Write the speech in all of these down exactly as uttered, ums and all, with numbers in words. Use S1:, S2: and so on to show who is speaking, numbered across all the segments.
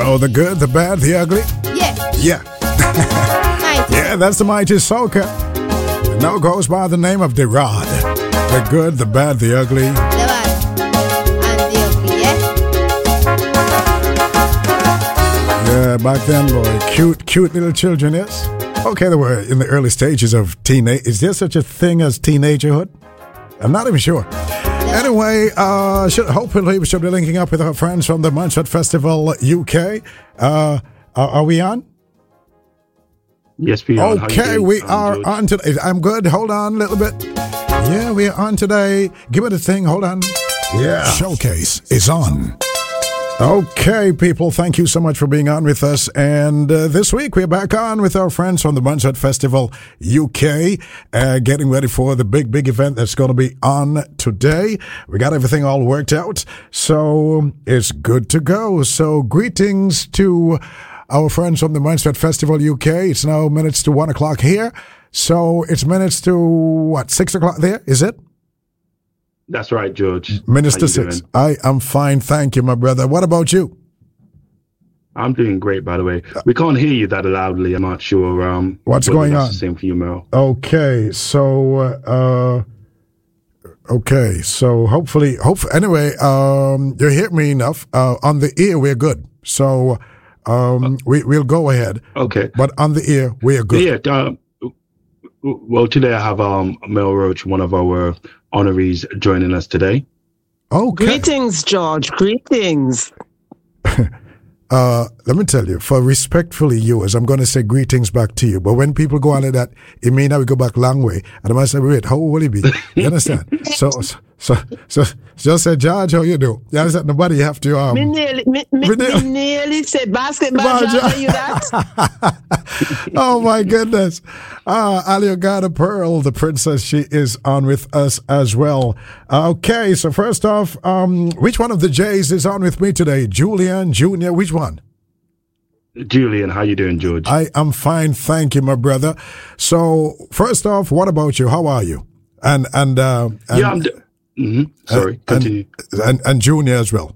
S1: Oh, the good, the bad, the ugly?
S2: Yeah.
S1: Yeah.
S2: Nice.
S1: Yeah, that's the Mighty Soca. It now goes by the name of The Rod. The good, the bad, the ugly.
S2: The bad and the ugly, yeah?
S1: Yeah, back then, boy, cute, cute little children, yes? Okay, they were in the early stages of teenage. Is there such a thing as teenagerhood? I'm not even sure. Anyway, uh, should, hopefully we should be linking up with our friends from the Munchette Festival U K. Uh, are, are we on?
S3: Yes, we are.
S1: Okay, we are on today. I'm good. Hold on a little bit. Yeah, we are on today. Give it a thing. Hold on. Yeah. Showcase is on. Okay, people, thank you so much for being on with us. And uh, this week, we're back on with our friends from the Munchette Festival U K, uh, getting ready for the big, big event that's going to be on today. We got everything all worked out, so it's good to go. So greetings to our friends from the Munchette Festival U K. It's now minutes to one o'clock here. So it's minutes to, what, six o'clock there, is it?
S3: That's right, George.
S1: Minister Six. Doing? I am fine, thank you, my brother. What about you?
S3: I'm doing great, by the way. We can't hear you that loudly. I'm not sure. Um,
S1: What's going on?
S3: The same for you, Mel.
S1: Okay, so uh, okay, so hopefully, hopefully, anyway, um, you hear me enough. Uh, on the ear, we're good. So um, we we'll go ahead.
S3: Okay,
S1: but on the ear, we're good.
S3: Yeah. Uh, well, today I have um, Mel Roach, one of our honorees, joining us today.
S1: Okay.
S4: Greetings, George. Greetings.
S1: uh, let me tell you, for respectfully yours, I'm going to say greetings back to you. But when people go on like that, it may not go back a long way. And I must say, wait, how will he be? You understand? so, so, so, just say, George, how you do? You understand? Nobody have to. Um,
S4: me nearly, me, me, me nearly said basketball. George, you that?
S1: Oh my goodness. Uh, Aliogada Pearl, the princess, she is on with us as well. Okay, so first off, um, which one of the J's is on with me today? Julian, Junior, which one?
S3: Julian, how you doing, George?
S1: I am fine, thank you, my brother. So first off, what about you? How are you? And, and, uh, and
S3: yeah, I'm d- mm-hmm. Sorry,
S1: and,
S3: continue.
S1: And, and, and Junior as well.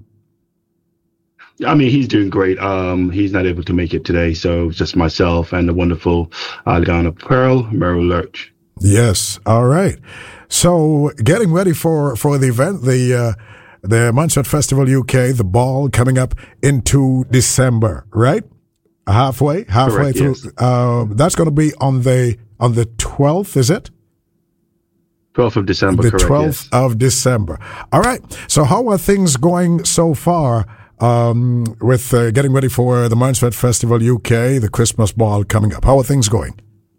S3: I mean, he's doing great. Um, he's not able to make it today, so it's just myself and the wonderful Aliogada Pearl, Merrill Lurch.
S1: Yes, all right. So, getting ready for, for the event, the uh, the Munchette Festival U K, the ball coming up into December, right? Halfway, halfway
S3: Correct,
S1: through.
S3: Yes.
S1: Uh, that's going to be on the on the twelfth, is it?
S3: twelfth of December.
S1: The
S3: correct,
S1: twelfth
S3: yes.
S1: of December. All right. So, how are things going so far? Um, with uh, getting ready for the Munchette Festival U K, the Christmas ball coming up. How are things going?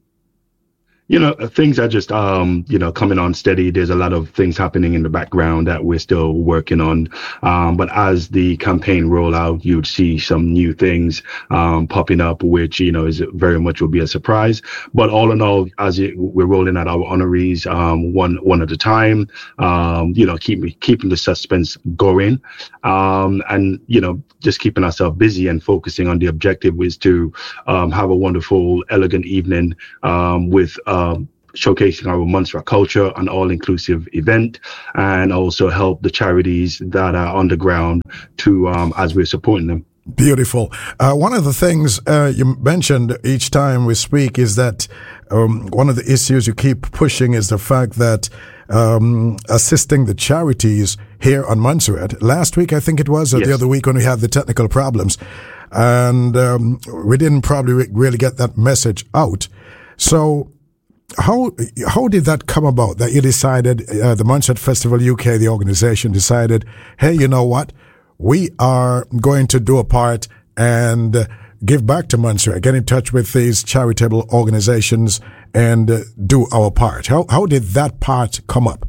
S3: You know, things are just, um, you know, coming on steady. There's a lot of things happening in the background that we're still working on. Um, but as the campaign roll out, you'd see some new things um, popping up, which, you know, is very much will be a surprise. But all in all, as it, we're rolling out our honorees um, one one at a time, um, you know, keep, keeping the suspense going um, and, you know, just keeping ourselves busy and focusing on the objective is to um, have a wonderful, elegant evening um, with um, showcasing our Montserrat culture, an all-inclusive event, and also help the charities that are on the ground to um, as we're supporting them.
S1: Beautiful. Uh, one of the things uh, you mentioned each time we speak is that um, one of the issues you keep pushing is the fact that um, assisting the charities here on Montserrat. Last week, I think it was, or
S3: yes.
S1: the other week when we had the technical problems, and um, we didn't probably re- really get that message out. So how how did that come about that you decided, uh, the Munchette Festival U K, the organization decided, hey, you know what? We are going to do a part and uh, give back to Montserrat, get in touch with these charitable organizations and uh, do our part. How how did that part come up?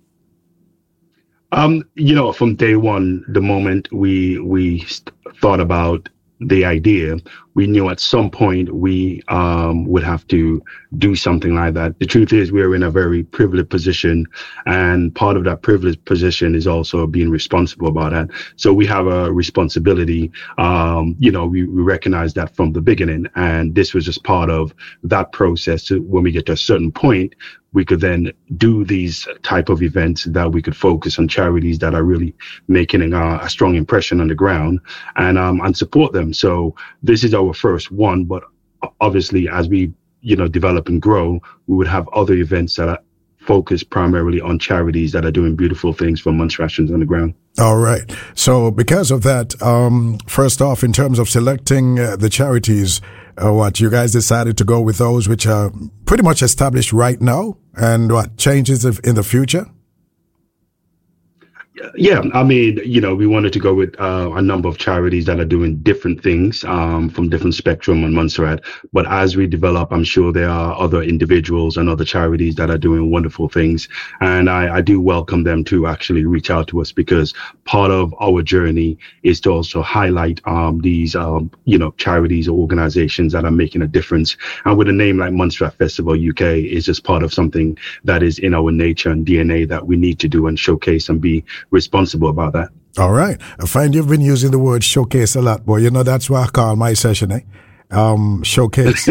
S3: Um, you know, from day one, the moment we we thought about the idea, we knew at some point we um, would have to do something like that. The truth is we're in a very privileged position, and part of that privileged position is also being responsible about that. So we have a responsibility. Um, you know, we, we recognize that from the beginning, and this was just part of that process. So when we get to a certain point, we could then do these type of events that we could focus on charities that are really making a, a strong impression on the ground, and um, and support them. So this is our first one, but obviously as we, you know, develop and grow, we would have other events that are focused primarily on charities that are doing beautiful things for Munch Rations on the ground.
S1: All right. So because of that, um, first off, in terms of selecting uh, the charities, uh, what, you guys decided to go with those which are pretty much established right now, and what changes in the future?
S3: Yeah, I mean, you know, we wanted to go with uh, a number of charities that are doing different things um, from different spectrum on Montserrat. But as we develop, I'm sure there are other individuals and other charities that are doing wonderful things. And I, I do welcome them to actually reach out to us, because part of our journey is to also highlight um, these, um, you know, charities or organizations that are making a difference. And with a name like Montserrat Festival U K, is just part of something that is in our nature and D N A that we need to do and showcase and be responsible about that.
S1: All right. I find you've been using the word showcase a lot, boy. You know, that's what I call my session, eh? Um, showcase.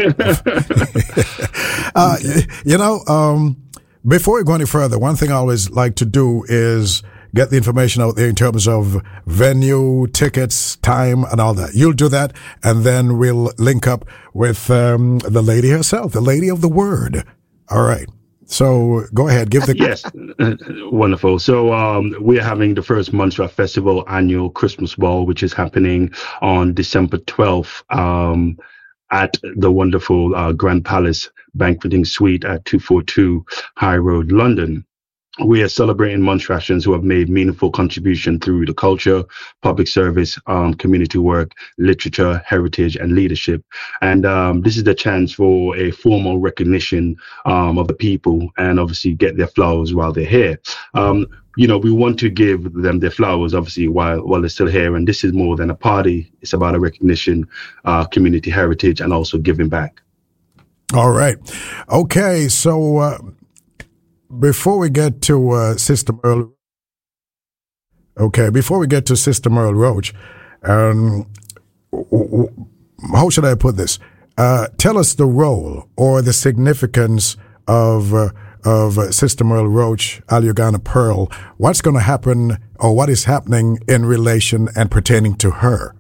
S1: uh, you know, um, before we go any further, one thing I always like to do is get the information out there in terms of venue, tickets, time, and all that. You'll do that, and then we'll link up with um, the lady herself, the lady of the word. All right. So go ahead, give the...
S3: Yes, wonderful. So um, we're having the first Montserrat Festival annual Christmas Ball, which is happening on December twelfth um, at the wonderful uh, Grand Palace Banqueting Suite at two forty-two High Road, London. We are celebrating Munch Rations who have made meaningful contribution through the culture, public service, um, community work, literature, heritage, and leadership. And um, this is the chance for a formal recognition um, of the people, and obviously get their flowers while they're here. Um, you know, we want to give them their flowers, obviously, while while they're still here. And this is more than a party. It's about a recognition, uh, community heritage, and also giving back.
S1: All right. Okay, so... Uh Before we get to uh, Sister Merle, okay, before we get to Sister Merle Roach, um, how should I put this? Uh, tell us the role or the significance of uh, of uh, Sister Merle Roach, Aliugana Pearl. What's going to happen, or what is happening in relation and pertaining to her?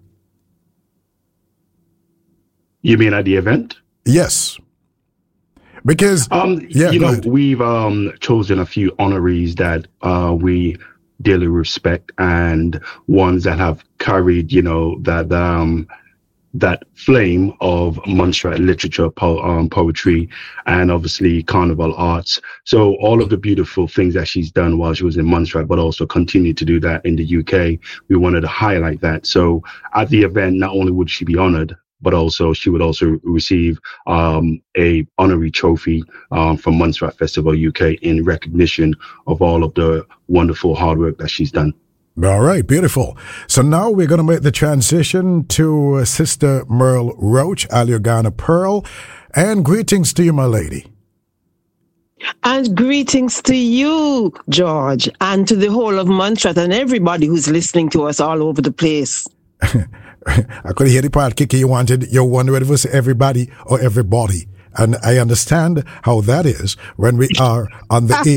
S3: You mean at the event?
S1: Yes. Because,
S3: um,
S1: yeah,
S3: you know,
S1: ahead.
S3: we've um, chosen a few honorees that uh, we dearly respect, and ones that have carried, you know, that um, that flame of Montserrat literature, po- um, poetry, and obviously carnival arts. So all of the beautiful things that she's done while she was in Montserrat, but also continue to do that in the U K, we wanted to highlight that. So at the event, not only would she be honored, but also she would also receive um, a honorary trophy um, from Montserrat Festival U K in recognition of all of the wonderful hard work that she's done.
S1: All right, beautiful. So now we're going to make the transition to uh, Sister Merle Roach, Aliugana Pearl, and greetings to you, my lady.
S4: And greetings to you, George, and to the whole of Montserrat and everybody who's listening to us all over the place.
S1: I could hear the part, Kiki, you wanted, you wonder whether it was everybody or everybody. And I understand how that is when we are on the...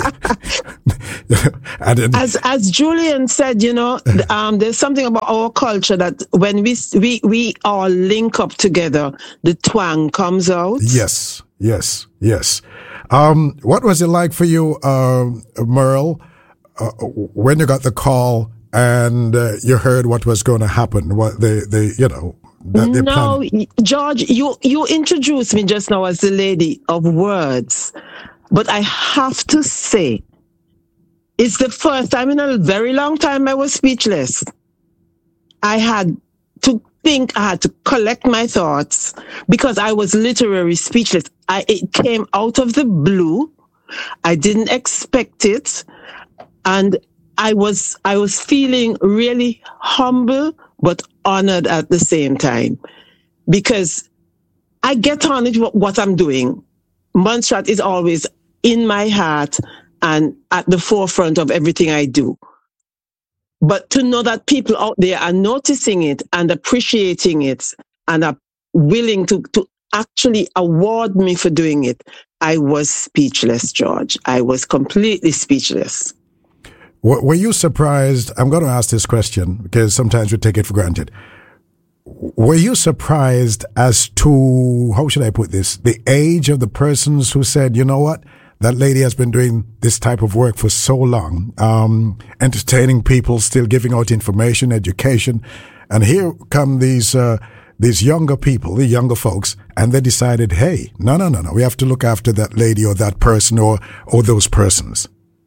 S1: and then,
S4: as as Julian said, you know, um, there's something about our culture that when we, we, we all link up together, the twang comes out.
S1: Yes, yes, yes. Um, what was it like for you, uh, Merle, uh, when you got the call and uh, you heard what was going to happen? What the the you know that
S4: no, planning? George, you you introduced me just now as the lady of words, but I have to say, it's the first time in a very long time I was speechless. I had to think, I had to collect my thoughts because I was literally speechless. I it came out of the blue. I didn't expect it, and I was I was feeling really humble but honored at the same time. because I get on with what I'm doing. Montserrat is always in my heart and at the forefront of everything I do. But to know that people out there are noticing it and appreciating it and are willing to, to actually award me for doing it, I was speechless, George. I was completely speechless.
S1: Were you surprised? I'm going to ask this question because sometimes we take it for granted. Were you surprised as to, how should I put this, the age of the persons who said, you know what, that lady has been doing this type of work for so long, um, entertaining people, still giving out information, education, and here come these uh, these younger people, the younger folks, and they decided, hey, no, no, no, no, we have to look after that lady or that person or or those persons.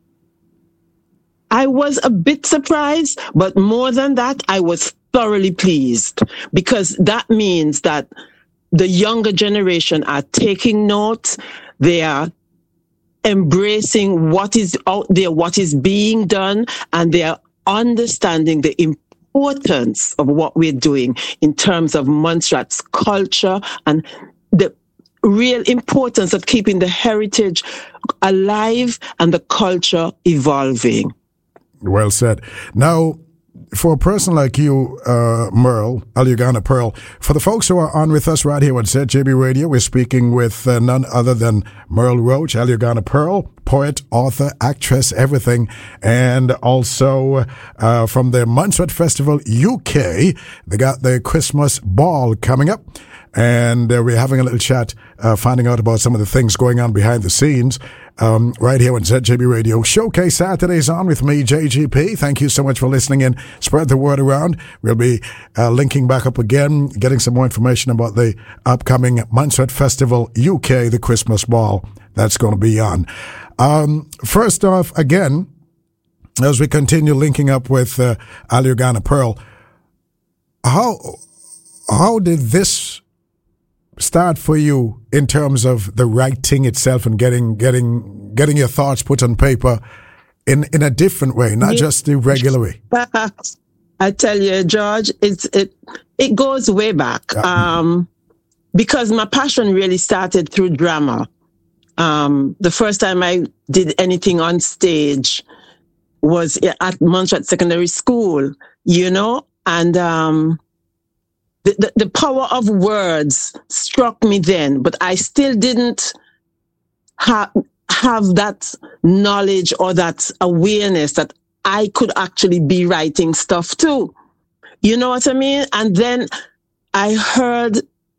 S4: I was a bit surprised, but more than that, I was thoroughly pleased, because that means that the younger generation are taking note. They are embracing what is out there, what is being done, and they are understanding the importance of what we're doing in terms of Montserrat's culture and the real importance of keeping the heritage alive and the culture evolving.
S1: Well said. Now, for a person like you, uh, Merle, Aliugana Pearl, for the folks who are on with us right here on Z J B Radio, we're speaking with uh, none other than Merle Roach, Aliugana Pearl, poet, author, actress, everything, and also uh, from the Montserrat Festival U K, they got their Christmas ball coming up. And uh, we're having a little chat, uh, finding out about some of the things going on behind the scenes, um, right here on Z J B Radio. Showcase Saturdays on with me, J G P. Thank you so much for listening in. Spread the word around. We'll be uh, linking back up again, getting some more information about the upcoming Montserrat Festival U K, the Christmas ball that's going to be on. Um, first off, again, as we continue linking up with uh, Aliugana Pearl, how how did this start for you in terms of the writing itself and getting getting getting your thoughts put on paper in in a different way, not just the regular way?
S4: I tell you, George, it's it it goes way back. Um, because my passion really started through drama. Um, the first time I did anything on stage was at Montserrat Secondary School, you know, and um The, the, the power of words struck me then, but I still didn't ha- have that knowledge or that awareness that I could actually be writing stuff too. You know what I mean? And then I heard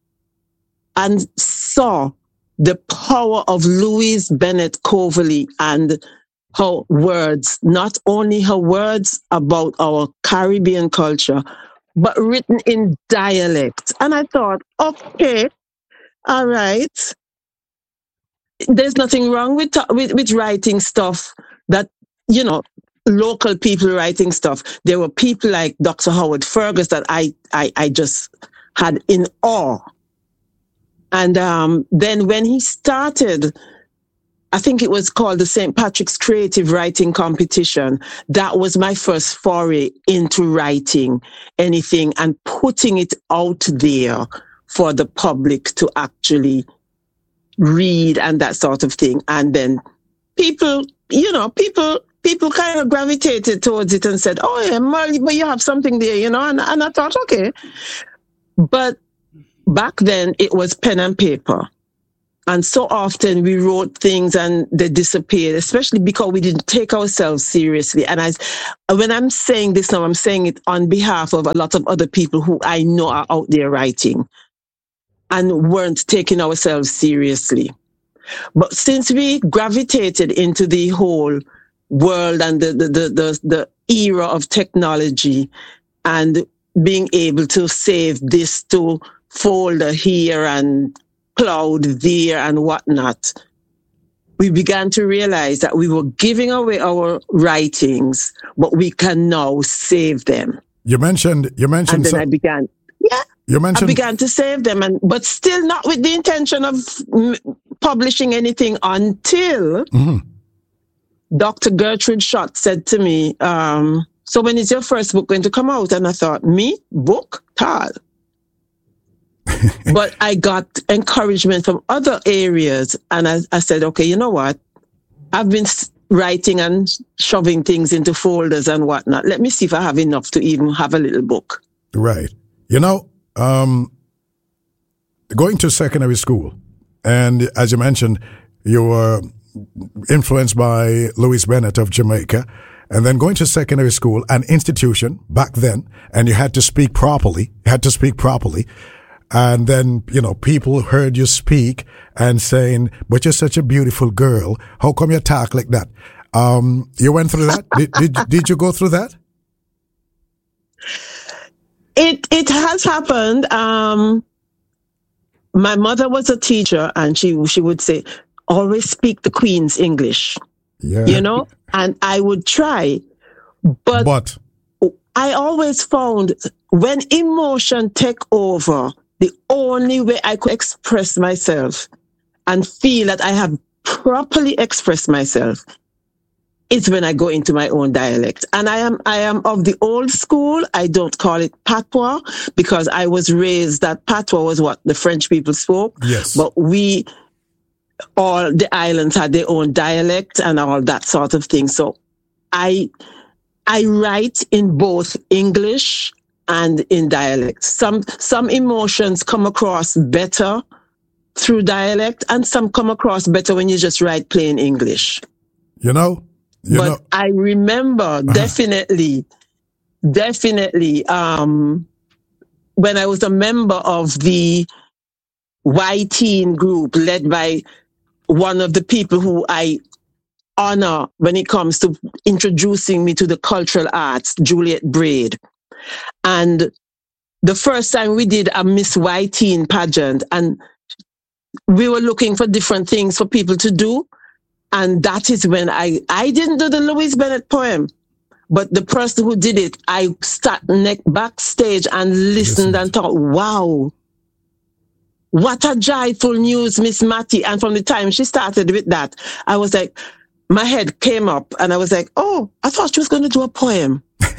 S4: and saw the power of Louise Bennett Coverley and her words, not only her words about our Caribbean culture, but written in dialect. And I thought, okay, all right. There's nothing wrong with, with, with writing stuff that, you know, local people writing stuff. There were people like Doctor Howard Fergus that I, I, I just had in awe. And um, then when he started, I think it was called the Saint Patrick's Creative Writing Competition. That was my first foray into writing anything and putting it out there for the public to actually read and that sort of thing. And then people, you know, people, people kind of gravitated towards it and said, oh yeah, Merle, but you have something there, you know, and, and I thought, okay. But back then it was pen and paper. And so often we wrote things and they disappeared, especially because we didn't take ourselves seriously. And as when I'm saying this now, I'm saying it on behalf of a lot of other people who I know are out there writing and weren't taking ourselves seriously. But since we gravitated into the whole world and the, the, the, the, the era of technology and being able to save this to folder here and cloud there and whatnot, we began to realize that we were giving away our writings, but we can now save them.
S1: You mentioned, you mentioned,
S4: and then
S1: so,
S4: I began, yeah,
S1: you mentioned,
S4: I began to save them, and but still not with the intention of m- publishing anything until mm-hmm. Doctor Gertrude Schott said to me, um, "So when is your first book going to come out?" And I thought, "Me book, Tal." but I got encouragement from other areas. And I, I said, okay, you know what? I've been writing and shoving things into folders and whatnot. Let me see if I have enough to even have a little book.
S1: Right. You know, um, going to secondary school, and as you mentioned, you were influenced by Louis Bennett of Jamaica, and then going to secondary school, an institution back then, and you had to speak properly, you had to speak properly. And then, you know, people heard you speak and saying, but you're such a beautiful girl. How come you talk like that? Um, you went through that? did, did, did you go through that?
S4: It, it has happened. Um, my mother was a teacher, and she, she would say, always speak the Queen's English, yeah. you know, and I would try, but,
S1: but
S4: I always found when emotion take over, the only way I could express myself and feel that I have properly expressed myself is when I go into my own dialect. And I am, I am of the old school. I don't call it patois because I was raised that patois was what the French people spoke.
S1: Yes.
S4: But we, all the islands had their own dialect and all that sort of thing. So I, I write in both English and in dialect. Some, some emotions come across better through dialect, and some come across better when you just write plain English.
S1: You know, you
S4: but
S1: know.
S4: I remember definitely, definitely, um, when I was a member of the Y-Teen group led by one of the people who I honor when it comes to introducing me to the cultural arts, Juliet Braid. And the first time we did a Miss Y-Teen pageant, and we were looking for different things for people to do. And that is when I, I didn't do the Louis Bennett poem, but the person who did it, I sat neck backstage and listened Listen. and thought, wow, what a joyful news, Miss Mattie. And from the time she started with that, I was like, my head came up and I was like, oh, I thought she was going to do a poem.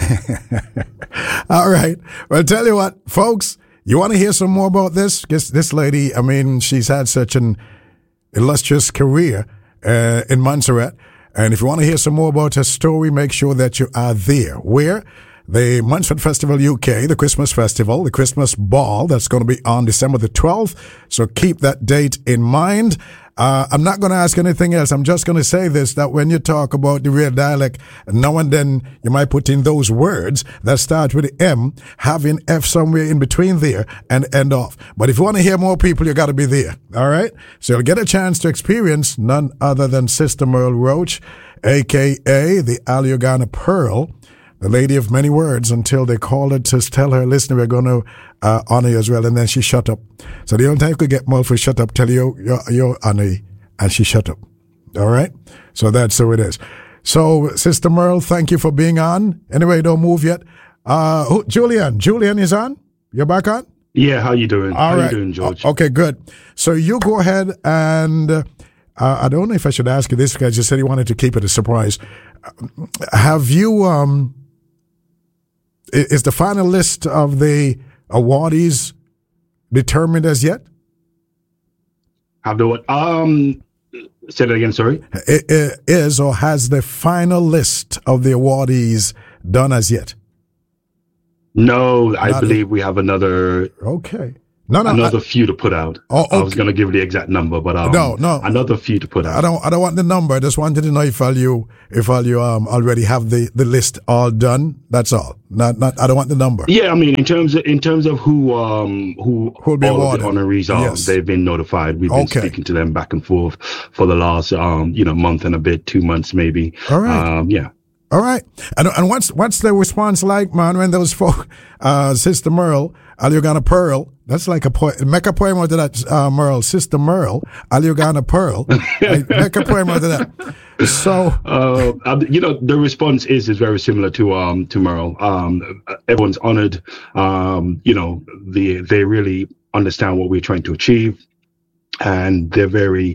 S1: All right. Well, tell you what, folks, you want to hear some more about this? Because this lady, I mean, she's had such an illustrious career uh, in Montserrat. And if you want to hear some more about her story, make sure that you are there. Where? The Montserrat Festival U K, the Christmas Festival, the Christmas Ball, that's going to be on December the twelfth. So keep that date in mind. Uh, I'm not going to ask anything else. I'm just going to say this, that when you talk about the real dialect, now and then you might put in those words that start with the M, having F somewhere in between there and end off. But if you want to hear more people, you got to be there. All right. So you'll get a chance to experience none other than Sister Merle Roach, A K A the Aliogana Pearl, the lady of many words, until they called her to tell her, listen, we're going to uh, honor you as well. And then she shut up. So the only time you could get Merle for shut up, tell you, you're, you're honor you. And she shut up. All right? So that's how it is. So, Sister Merle, thank you for being on. Anyway, don't move yet. Uh, who, Julian. Julian is on? You're back on?
S3: Yeah, how you doing?
S1: All
S3: how
S1: right.
S3: you doing, George?
S1: Okay, good. So you go ahead and uh, I don't know if I should ask you this because you said you wanted to keep it a surprise. Have you, um, is the final list of the awardees determined as yet?
S3: Have the what? Um, say that again, sorry.
S1: It, it is or has the final list of the awardees done as yet?
S3: No, I
S1: Not
S3: believe we have another.
S1: Okay. No, no,
S3: another
S1: I,
S3: few to put out.
S1: Oh, okay.
S3: I was going to give the exact number, but um,
S1: no, no,
S3: another few to put out.
S1: I don't, I don't want the number. I just wanted to know if all you, if all you um already have the, the list all done. That's all. Not, not. I don't want the number.
S3: Yeah, I mean, in terms of in terms of who um who
S1: Who'll be
S3: all
S1: awarded.
S3: of the honorees are,
S1: Yes.
S3: they've been notified. We've been
S1: Okay.
S3: speaking to them back and forth for the last um you know month and a bit, two months maybe.
S1: All right.
S3: Um, yeah.
S1: All right. And and what's what's the response like, man, when those folk, uh, Sister Merle, Aliogana Pearl, that's like a poem. Make a poem out of that, uh, Merle. Sister Merle, Aliogana Pearl. Like, make a poem out of that. So,
S3: uh, you know, the response is is very similar to um to Merle. Um, everyone's honored. Um, you know, the they really understand what we're trying to achieve, and they're very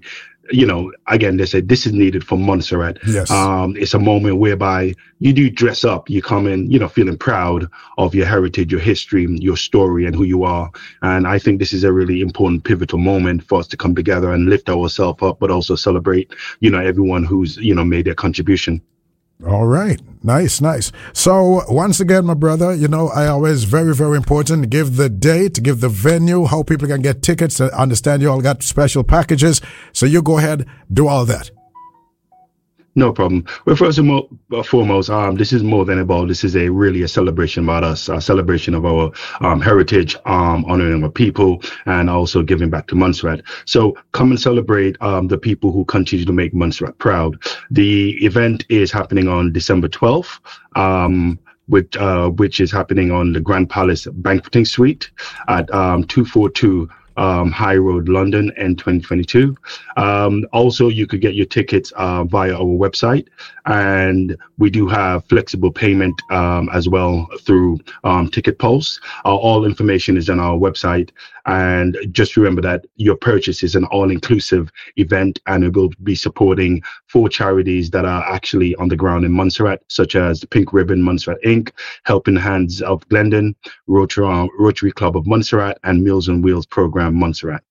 S3: you know, again, they said this is needed for Montserrat.
S1: Yes.
S3: Um, it's a moment whereby you do dress up. You come in, you know, feeling proud of your heritage, your history, your story, and who you are. And I think this is a really important, pivotal moment for us to come together and lift ourselves up, but also celebrate, you know, everyone who's, you know, made their contribution.
S1: All right. Nice, nice. So once again, my brother, you know, I always very, very important to give the date, give the venue, how people can get tickets. I understand you all got special packages. So you go ahead, do all that.
S3: No problem. Well, first and mo- foremost, um, this is more than a ball. This is a really a celebration about us, a celebration of our um, heritage, um, honoring our people, and also giving back to Montserrat. So come and celebrate um, the people who continue to make Montserrat proud. The event is happening on December twelfth. Um, which, uh, which is happening on the Grand Palace Banqueting Suite at um, two forty-two Um, High Road, London, N twenty twenty-two. Um, also, you could get your tickets uh, via our website, and we do have flexible payment um, as well through um, Ticket Pulse. Uh, all information is on our website, and just remember that your purchase is an all-inclusive event, and it will be supporting four charities that are actually on the ground in Montserrat, such as the Pink Ribbon Montserrat Incorporated, Helping Hands of Glendon, Rotary, Rotary Club of Montserrat, and Meals on Wheels Program Montserrat.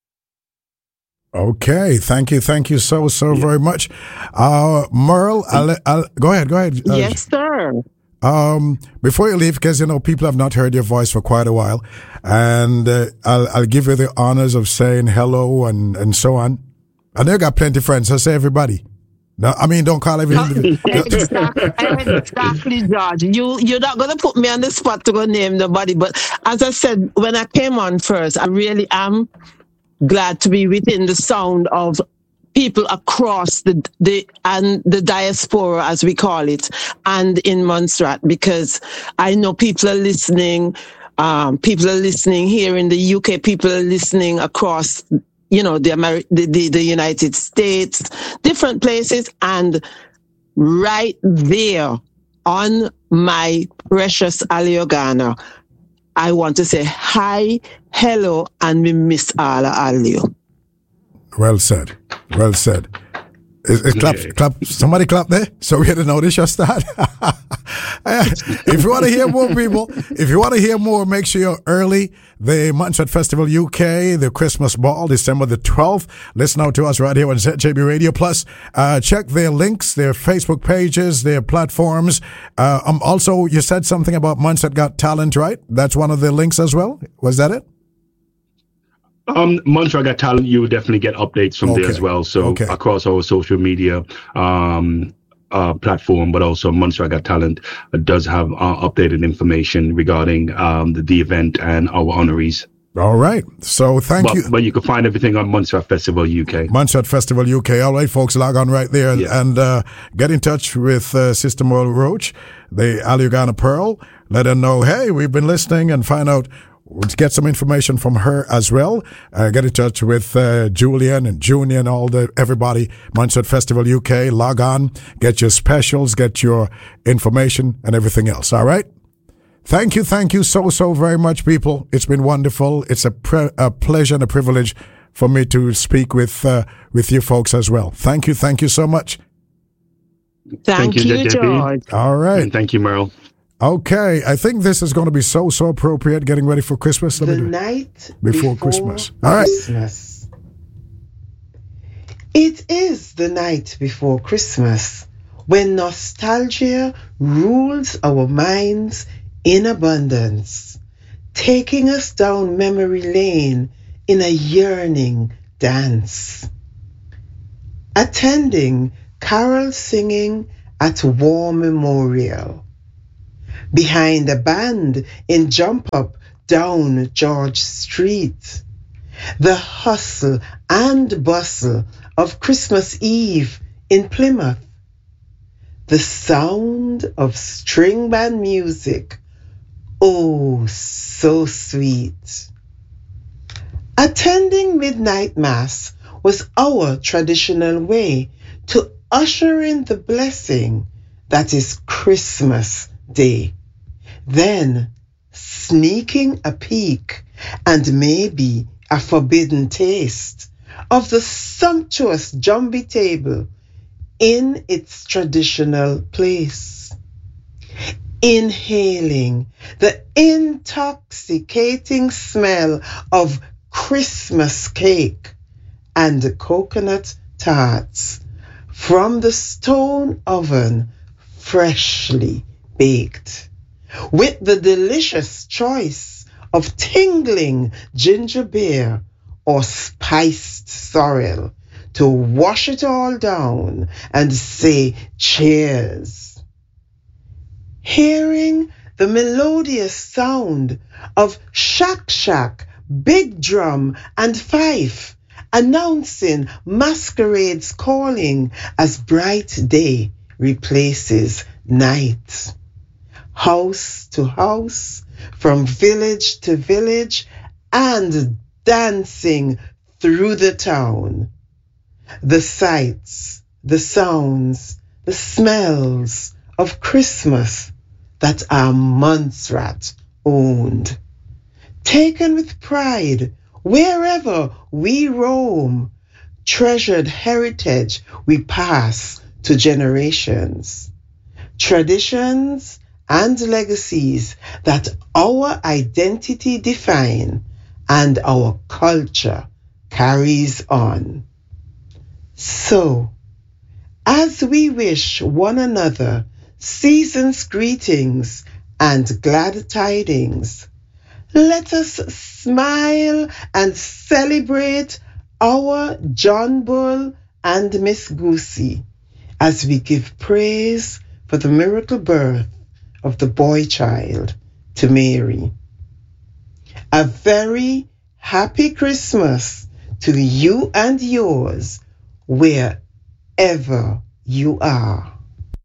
S1: Okay, thank you, thank you so, so very much. Uh, Merle, I'll, I'll, go ahead, go ahead. Uh,
S4: Yes, sir.
S1: Um, before you leave, because, you know, people have not heard your voice for quite a while, and uh, I'll, I'll give you the honors of saying hello and, and so on. I know you got plenty of friends, so say everybody. No, I mean, don't call everybody.
S4: Exactly, exactly, George. You, you're not going to put me on the spot to go name nobody, but as I said, when I came on first, I really am glad to be within the sound of people across the the and the diaspora, as we call it, and in Montserrat, because I know people are listening. Um, people are listening here in the U K. People are listening across, you know, the Ameri- the, the the United States, different places, and right there on my precious Aliogana, I want to say hi, hello, and we miss Ala Alio.
S1: Well said. Well said. Is, is clap,
S3: Yeah.
S1: clap, somebody clap there so we had to know this show start. If you want to hear more, people, if you want to hear more, make sure you're early. The Montserrat Festival U K, the Christmas Ball, December the twelfth. Listen out to us right here on Z J B Radio. Plus, uh, check their links, their Facebook pages, their platforms. Uh, um, also, you said something about Montserrat Got Talent, right? That's one of the links as well. Was that it?
S3: Um, Montserrat Got Talent, you will definitely get updates from
S1: Okay.
S3: there as well. So
S1: Okay.
S3: across our social media um, uh, platform, but also Montserrat Got Talent uh, does have uh, updated information regarding um, the, the event and our honorees.
S1: All right. So thank
S3: But,
S1: you.
S3: but you can find everything on Montserrat Festival U K.
S1: Montserrat Festival U K. All right, folks, log on right there
S3: Yeah.
S1: and uh, get in touch with uh, Sister Merle Roach, the Aliogana Pearl. Let her know, hey, we've been listening, and find out, get some information from her as well. Uh, get in touch with uh, Julian and Junior and all the everybody. Montserrat Festival U K. Log on, get your specials, get your information, and everything else. All right. Thank you, thank you so, so very much, people. It's been wonderful. It's a, pre- a pleasure and a privilege for me to speak with uh, with you folks as well. Thank you, thank you so much.
S4: Thank,
S3: Thank you,
S4: you,
S3: Z J B.
S4: George.
S1: All right.
S3: And thank you, Merle.
S1: Okay, I think this is going to be so, so appropriate getting ready for Christmas. Let
S5: The
S1: me do it.
S5: night
S1: Before
S5: before,
S1: Christmas. All right.
S5: Christmas. It is the night before Christmas when nostalgia rules our minds in abundance, taking us down memory lane in a yearning dance. Attending carol singing at War Memorial. Behind a band in Jump Up down George Street. The hustle and bustle of Christmas Eve in Plymouth. The sound of string band music, oh, so sweet. Attending midnight mass was our traditional way to usher in the blessing that is Christmas Day. Then sneaking a peek and maybe a forbidden taste of the sumptuous Jumbie table in its traditional place, inhaling the intoxicating smell of Christmas cake and coconut tarts from the stone oven, freshly baked, with the delicious choice of tingling ginger beer or spiced sorrel to wash it all down and say cheers. Hearing the melodious sound of shack shack, big drum and fife announcing masquerades calling as bright day replaces night. House to house, from village to village, and dancing through the town. The sights, the sounds, the smells of Christmas that are Montserrat owned. Taken with pride wherever we roam, treasured heritage we pass to generations. Traditions and legacies that our identity define and our culture carries on. So, as we wish one another season's greetings and glad tidings, let us smile and celebrate our John Bull and Miss Goosey as we give praise for the miracle birth of the boy child to Mary. A very happy Christmas to you and yours, wherever you are.